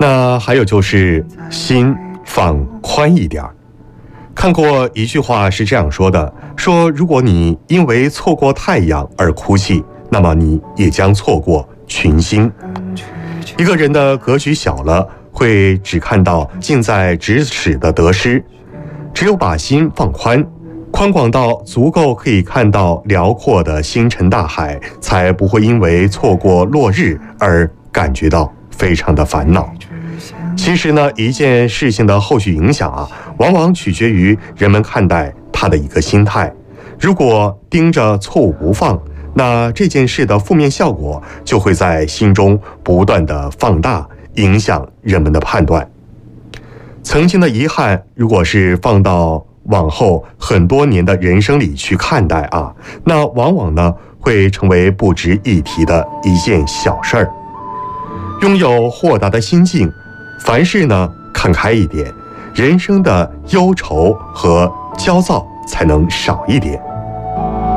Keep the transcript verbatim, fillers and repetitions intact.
那还有就是心放宽一点。看过一句话是这样说的，说如果你因为错过太阳而哭泣，那么你也将错过群星。一个人的格局小了，会只看到近在咫尺的得失，只有把心放宽，宽广到足够可以看到辽阔的星辰大海，才不会因为错过落日而感觉到非常的烦恼。其实呢，一件事情的后续影响啊，往往取决于人们看待它的一个心态。如果盯着错误不放，那这件事的负面效果就会在心中不断的放大，影响人们的判断。曾经的遗憾，如果是放到往后很多年的人生里去看待啊，那往往呢会成为不值一提的一件小事儿。拥有豁达的心境，凡事呢看开一点，人生的忧愁和焦躁才能少一点。